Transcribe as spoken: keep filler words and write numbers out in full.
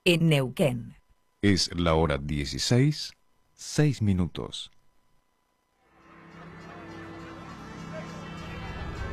en Neuquén. Es la hora dieciséis, seis minutos.